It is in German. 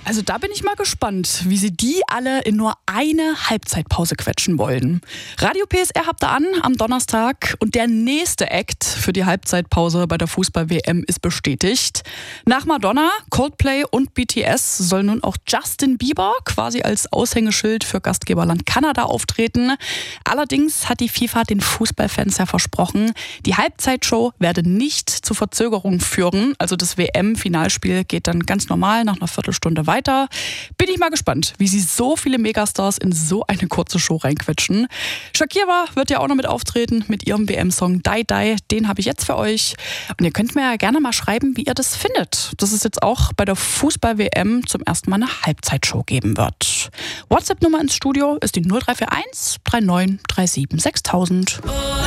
Also da bin ich mal gespannt, wie sie die alle in nur eine Halbzeitpause quetschen wollen. Radio PSR habt ihr an am Donnerstag und der nächste Act für die Halbzeitpause bei der Fußball-WM ist bestätigt. Nach Madonna, Coldplay und BTS soll nun auch Justin Bieber quasi als Aushängeschild für Gastgeberland Kanada auftreten. Allerdings hat die FIFA den Fußballfans ja versprochen, die Halbzeitshow werde nicht zu Verzögerungen führen. Also das WM-Finalspiel geht dann ganz normal nach einer Viertelstunde weiter. Bin ich mal gespannt, wie sie so viele Megastars in so eine kurze Show reinquetschen. Shakira wird ja auch noch mit auftreten mit ihrem WM-Song Die Die. Den habe ich jetzt für euch. Und ihr könnt mir ja gerne mal schreiben, wie ihr das findet, dass es jetzt auch bei der Fußball-WM zum ersten Mal eine Halbzeitshow geben wird. WhatsApp-Nummer ins Studio ist die 0341 39 37 6000.